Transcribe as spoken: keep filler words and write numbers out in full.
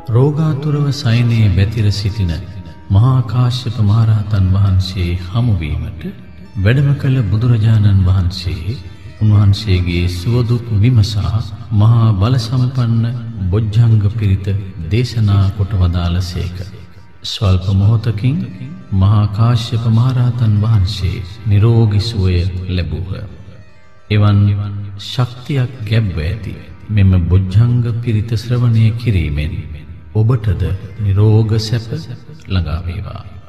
රෝගාතුරව සයනේ බැතිර සිටින මහා කාශ්‍යප මහරහතන් වහන්සේ හමුවීමට වැඩම කළ බුදුරජාණන් වහන්සේ උන්වහන්සේගේ සුවදුක් විමසා මහා බල සම්පන්න බොජ්ජංග පිරිත දේශනා කොට වදාළසේක. ස්වල්ප මොහොතකින් මහා කාශ්‍යප මහරහතන් වහන්සේ නිරෝගී සුවය ලැබුව. එවන් ශක්තියක් ගැබ්ව ඇති මෙම බොජ්ජංග පිරිත ශ්‍රවණය කිරීමෙන් ඔබටද නිරෝග සැප ළඟා වේවා.